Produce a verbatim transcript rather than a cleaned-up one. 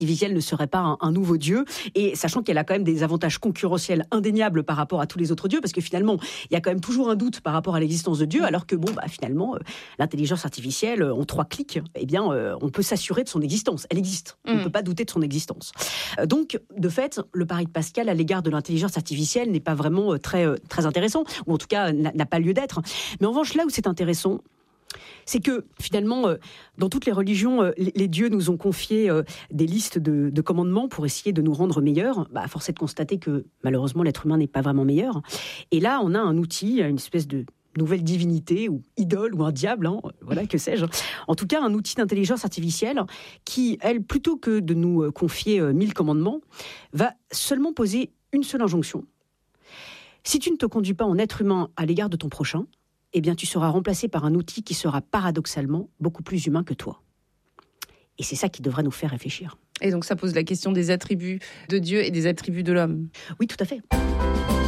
artificielle ne serait pas un, un nouveau dieu, et sachant qu'elle a quand même des avantages concurrentiels indéniables par rapport à tous les autres dieux, parce que finalement, il y a quand même toujours un doute par rapport à l'existence de Dieu, alors que bon, bah, finalement, euh, l'intelligence artificielle, euh, en trois clics, eh bien, euh, on peut s'assurer de son existence. Elle existe. On ne mmh. peut pas douter de son existence. Euh, donc, de fait, le pari de Pascal à l'égard de l'intelligence artificielle n'est pas vraiment euh, très, euh, très intéressant, ou en tout cas, n'a, n'a pas lieu d'être. Mais en revanche, là où c'est intéressant, c'est que finalement, euh, dans toutes les religions, euh, les, les dieux nous ont confié euh, des listes de, de commandements pour essayer de nous rendre meilleurs. Bah, force est de constater que malheureusement, l'être humain n'est pas vraiment meilleur. Et là, on a un outil, une espèce de nouvelle divinité ou idole ou un diable, hein, voilà, que sais-je. En tout cas, un outil d'intelligence artificielle qui, elle, plutôt que de nous confier euh, mille commandements, va seulement poser une seule injonction. Si tu ne te conduis pas en être humain à l'égard de ton prochain, eh bien, tu seras remplacé par un outil qui sera paradoxalement beaucoup plus humain que toi. Et c'est ça qui devrait nous faire réfléchir. Et donc, ça pose la question des attributs de Dieu et des attributs de l'homme. Oui, tout à fait.